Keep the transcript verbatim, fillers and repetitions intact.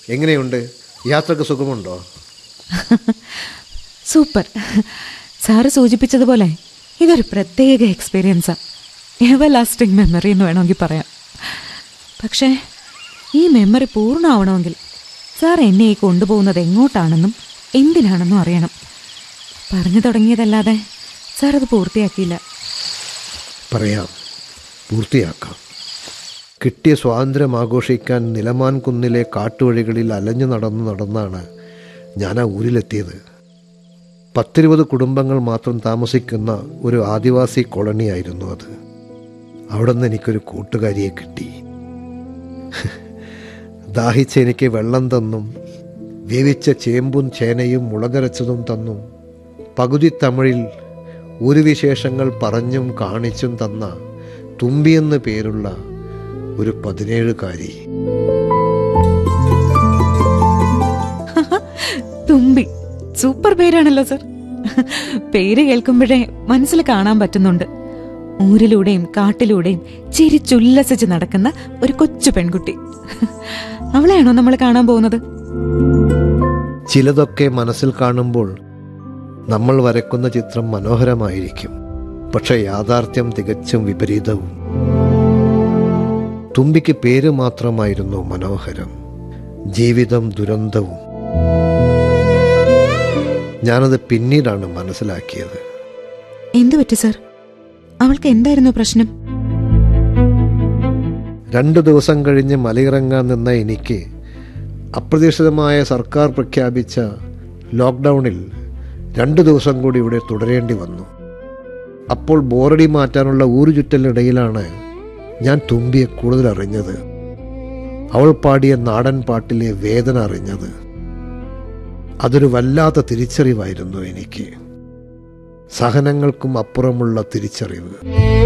എങ്ങനെയുണ്ട്? യാത്രക്ക് സുഖമുണ്ടോ? Super. Sir സൂചിപ്പിച്ചതുപോലെ ഇതൊരു പ്രത്യേക എക്സ്പീരിയൻസാണ്. എവർ ലാസ്റ്റിംഗ് മെമ്മറി എന്ന് വേണമെങ്കിൽ പറയാം. പക്ഷേ ഈ മെമ്മറി പൂർണ്ണമാവണമെങ്കിൽ സാർ എന്നെ ഈ കൊണ്ടുപോകുന്നത് എങ്ങോട്ടാണെന്നും എന്തിനാണെന്നും അറിയണം. പറഞ്ഞു തുടങ്ങിയതല്ലാതെ സാർ അത് പൂർത്തിയാക്കിയില്ല. പറയാം, പൂർത്തിയാക്കാം. കിട്ടിയ സ്വാതന്ത്ര്യം ആഘോഷിക്കാൻ നിലമാൻ കുന്നിലെ കാട്ടുവഴികളിൽ അലഞ്ഞു നടന്ന് നടന്നാണ് ഞാൻ ആ ഊരിലെത്തിയത്. പത്തിരുപത് കുടുംബങ്ങൾ മാത്രം താമസിക്കുന്ന ഒരു ആദിവാസി കോളനിയായിരുന്നു അത്. അവിടെ നിന്ന് എനിക്കൊരു കൂട്ടുകാരിയെ കിട്ടി. ദാഹിച്ച് എനിക്ക് വെള്ളം തന്നും വേവിച്ച ചേമ്പും ചേനയും മുളകരച്ചതും തന്നും പകുതി തമിഴിൽ ഒരു വിശേഷങ്ങൾ പറഞ്ഞും കാണിച്ചും തന്ന തുമ്പിയെന്ന് പേരുള്ള ഒരു പതിനേഴുകാരി. തുമ്പി സൂപ്പർ പേരാണല്ലോ സർ. പേര് കേൾക്കുമ്പോഴേ മനസ്സിൽ കാണാൻ പറ്റുന്നുണ്ട്. ഊരിലൂടെയും കാട്ടിലൂടെയും ചിരിച്ചുല്ലസിച്ച് നടക്കുന്ന ഒരു കൊച്ചു പെൺകുട്ടി. അവളെയാണോ നമ്മൾ കാണാൻ പോകുന്നത്? ചിലതൊക്കെ മനസ്സിൽ കാണുമ്പോൾ നമ്മൾ വരക്കുന്ന ചിത്രം മനോഹരമായിരിക്കും. പക്ഷെ യാഥാർത്ഥ്യം തികച്ചും വിപരീതവും. തുമ്പിക്ക് പേര് മാത്രമായിരുന്നു മനോഹരം, ജീവിതം ദുരന്തവും. ഞാനത് പിന്നീടാണ് മനസ്സിലാക്കിയത്. എന്തു പറ്റി സർ? അവൾക്ക് എന്തായിരുന്നു പ്രശ്നം? രണ്ടു ദിവസം കഴിഞ്ഞ് മലയിറങ്ങാൻ നിന്ന എനിക്ക് അപ്രതീക്ഷിതമായ സർക്കാർ പ്രഖ്യാപിച്ച ലോക്ക്ഡൗണിൽ രണ്ടു ദിവസം കൂടി ഇവിടെ തുടരേണ്ടി വന്നു. അപ്പോൾ ബോറടി മാറ്റാനുള്ള ഊരുചുറ്റലിനിടയിലാണ് ഞാൻ തുമ്പിയെ കൂടുതൽ അറിഞ്ഞത്. അവൾ പാടിയ നാടൻ പാട്ടിലെ വേദന അറിഞ്ഞത്. അതൊരു വല്ലാത്ത തിരിച്ചറിവായിരുന്നു എനിക്ക്. സഹനങ്ങൾക്കും അപ്പുറമുള്ള തിരിച്ചറിവ്.